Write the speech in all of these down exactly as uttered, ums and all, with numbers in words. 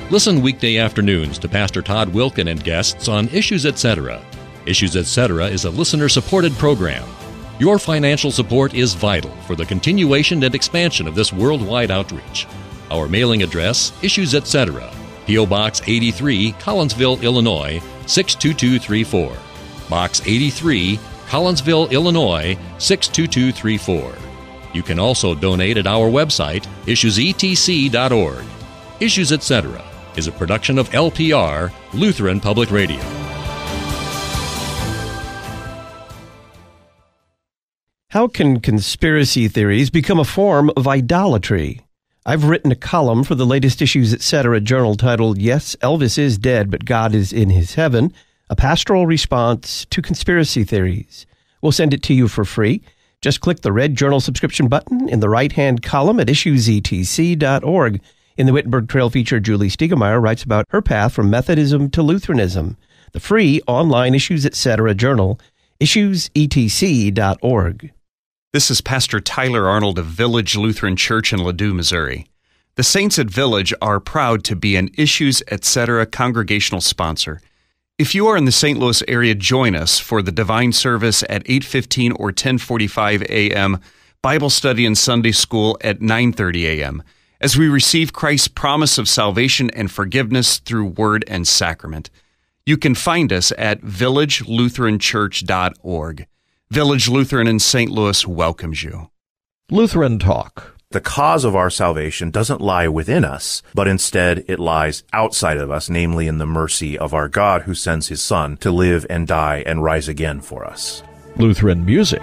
Listen weekday afternoons to Pastor Todd Wilkin and guests on Issues Etc. Issues Etc. is a listener-supported program. Your financial support is vital for the continuation and expansion of this worldwide outreach. Our mailing address, Issues Etc., P O. Box eighty-three, Collinsville, Illinois, six two two three four. Box eighty-three, Collinsville, Illinois, six two two three four. You can also donate at our website, issues e t c dot org. Issues Etc. is a production of L P R, Lutheran Public Radio. How can conspiracy theories become a form of idolatry? I've written a column for the latest Issues Etc. journal titled, Yes, Elvis is Dead, but God is in His Heaven, a pastoral response to conspiracy theories. We'll send it to you for free. Just click the red journal subscription button in the right-hand column at issues e t c dot org. In the Wittenberg Trail feature, Julie Stiegemeyer writes about her path from Methodism to Lutheranism. The free online Issues Etc. journal, issues e t c dot org. This is Pastor Tyler Arnold of Village Lutheran Church in Ladue, Missouri. The Saints at Village are proud to be an Issues Etc. congregational sponsor. If you are in the Saint Louis area, join us for the Divine Service at eight fifteen or ten forty-five a.m., Bible study and Sunday school at nine thirty a.m., as we receive Christ's promise of salvation and forgiveness through word and sacrament. You can find us at village lutheran church dot org. Village Lutheran in Saint Louis welcomes you. Lutheran Talk. The cause of our salvation doesn't lie within us, but instead it lies outside of us, namely in the mercy of our God who sends His Son to live and die and rise again for us. Lutheran Music.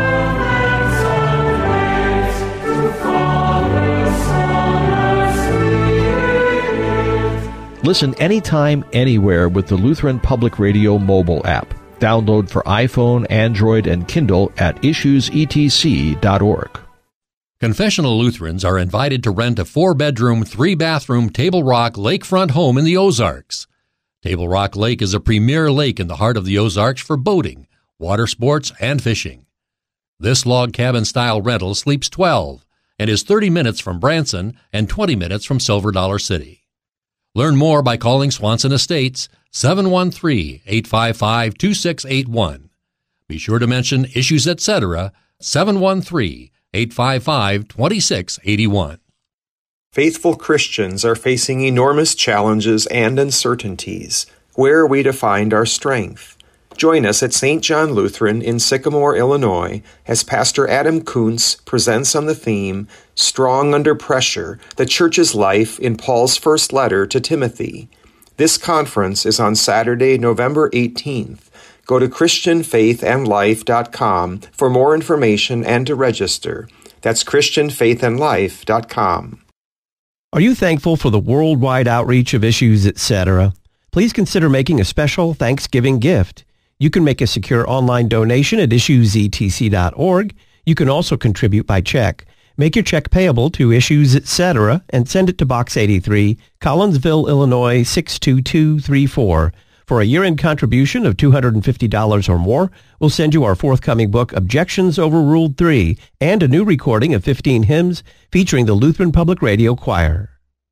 Listen anytime, anywhere with the Lutheran Public Radio mobile app. Download for iPhone, Android, and Kindle at issues e t c dot org. Confessional Lutherans are invited to rent a four-bedroom, three-bathroom Table Rock lakefront home in the Ozarks. Table Rock Lake is a premier lake in the heart of the Ozarks for boating, water sports, and fishing. This log cabin-style rental sleeps twelve and is thirty minutes from Branson and twenty minutes from Silver Dollar City. Learn more by calling Swanson Estates, seven one three, eight five five, two six eight one. Be sure to mention Issues Etc., seven one three, eight five five, two six eight one. Faithful Christians are facing enormous challenges and uncertainties. Where are we to find our strength? Join us at Saint John Lutheran in Sycamore, Illinois, as Pastor Adam Kuntz presents on the theme, Strong Under Pressure, the Church's Life in Paul's First Letter to Timothy. This conference is on Saturday, November eighteenth. Go to christian faith and life dot com for more information and to register. That's christian faith and life dot com. Are you thankful for the worldwide outreach of Issues Etc.? Please consider making a special Thanksgiving gift. You can make a secure online donation at issues e t c dot org. You can also contribute by check. Make your check payable to Issues Etc. and send it to Box eighty-three, Collinsville, Illinois, six two two three four. For a year-end contribution of two hundred fifty dollars or more, we'll send you our forthcoming book, Objections Overruled three, and a new recording of fifteen hymns featuring the Lutheran Public Radio Choir.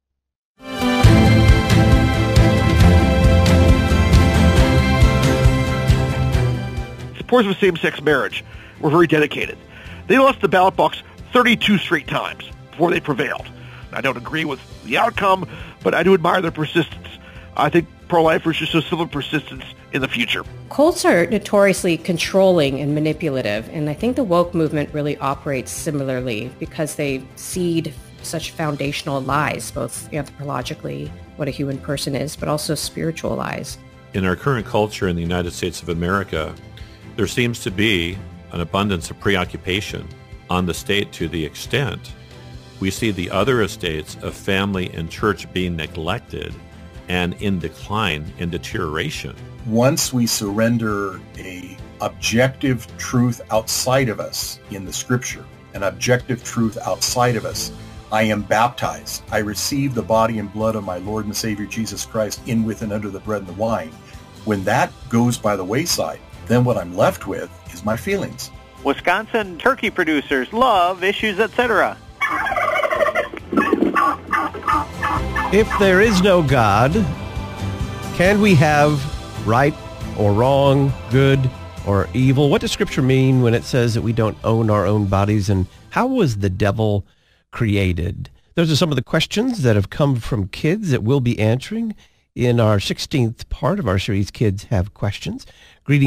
Supporters of same-sex marriage were very dedicated. They lost the ballot box thirty-two straight times before they prevailed. I don't agree with the outcome, but I do admire their persistence. I think pro-lifers should show similar persistence in the future. Cults are notoriously controlling and manipulative, and I think the woke movement really operates similarly because they seed such foundational lies, both anthropologically, what a human person is, but also spiritual lies. In our current culture in the United States of America, there seems to be an abundance of preoccupation on the state to the extent we see the other estates of family and church being neglected and in decline and deterioration. Once we surrender a objective truth outside of us in the Scripture, an objective truth outside of us, I am baptized. I receive the body and blood of my Lord and Savior Jesus Christ in, with, and under the bread and the wine. When that goes by the wayside, then what I'm left with is my feelings. Wisconsin turkey producers love Issues Etc. If there is no God, can we have right or wrong, good or evil? What does Scripture mean when it says that we don't own our own bodies? And how was the devil created? Those are some of the questions that have come from kids that we'll be answering in our sixteenth part of our series, Kids Have Questions. Greetings.